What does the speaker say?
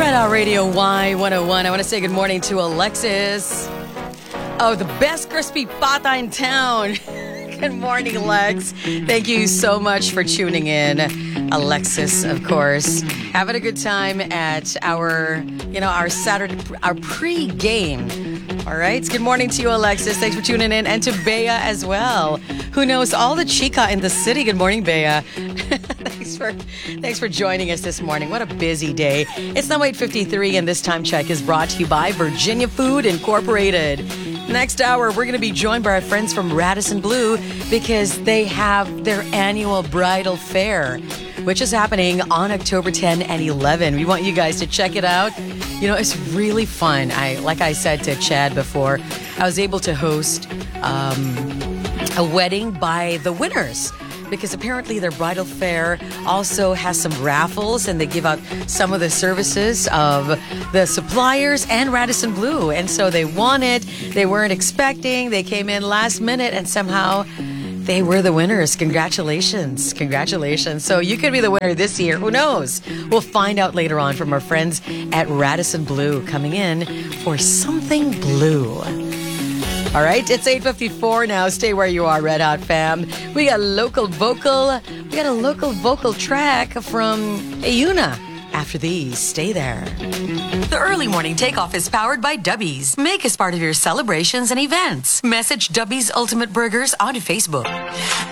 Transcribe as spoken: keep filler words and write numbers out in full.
Red Out Radio Y one oh one. I want to say good morning to Alexis. Oh, the best crispy pata in town. Good morning, Lex. Thank you so much for tuning in. Alexis, of course. Having a good time at our, you know, our Saturday, our pre-game. All right. Good morning to you, Alexis. Thanks for tuning in. And to Bea as well, who knows all the chica in the city. Good morning, Bea. Thanks for thanks for joining us this morning. What a busy day. It's now eight fifty-three, and this time check is brought to you by Virginia Food Incorporated. Next hour, we're going to be joined by our friends from Radisson Blu because they have their annual bridal fair, which is happening on October tenth and eleventh. We want you guys to check it out. You know, it's really fun. I, like I said to Chad before, I was able to host um, a wedding by the winners, because apparently their bridal fair also has some raffles, and they give out some of the services of the suppliers and Radisson Blu. And so they won it. They weren't expecting. They came in last minute, and somehow they were the winners. Congratulations. Congratulations. So you could be the winner this year. Who knows? We'll find out later on from our friends at Radisson Blu coming in for Something Blue. All right, it's eight fifty-four now. Stay where you are, Red Hot fam. We got a local vocal. We got a local vocal track from Ayuna. After these, stay there. The early morning takeoff is powered by Dubby's. Make us part of your celebrations and events. Message Dubby's Ultimate Burgers on Facebook.